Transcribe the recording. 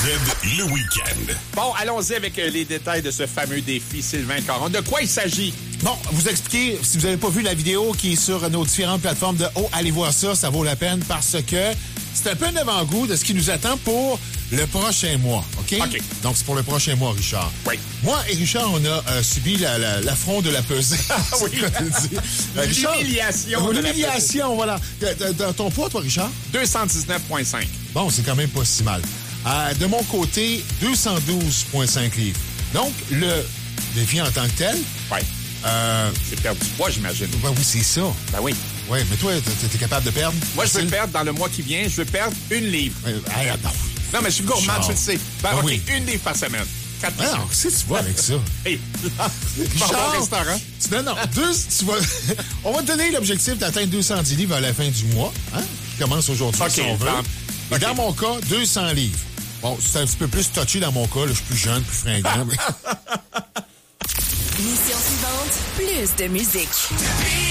le week-end. Bon, allons-y avec les détails de ce fameux défi Sylvain Caron. De quoi il s'agit? Bon, vous expliquer, si vous n'avez pas vu la vidéo qui est sur nos différentes plateformes de allez voir ça vaut la peine parce que c'est un peu un avant-goût de ce qui nous attend pour le prochain mois, OK? OK. Donc, c'est pour le prochain mois, Richard. Oui. Moi et Richard, on a subi l'affront de la pesée. Oui. L'humiliation. L'humiliation, voilà. Dans ton poids, toi, Richard? 219,5. Bon, c'est quand même pas si mal. De mon côté, 212,5 livres. Donc, le défi en tant que tel... Oui. C'est perdre du poids, j'imagine. Ben oui, c'est ça. Ben oui. Oui, mais toi, t'es capable de perdre? Moi, je veux perdre dans le mois qui vient, je veux perdre 1 livre. Non, mais je suis gourmand, tu le sais. Ben, OK, oui. 1 livre par semaine. 4 Ah non, si tu vas avec ça. Hey, bon restaurant. Non, on va te donner l'objectif d'atteindre 210 livres à la fin du mois, hein, qui commence aujourd'hui, si on veut. Et dans mon cas, 200 livres. Bon, c'est un petit peu plus touché dans mon cas. Là, je suis plus jeune, plus fringant. Mais... Mission suivante, plus de musique.